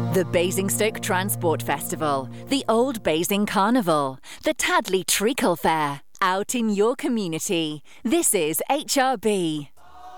The Basingstoke Transport Festival, the Old Basing Carnival, the Tadley Treacle Fair, out in your community. This is HRB.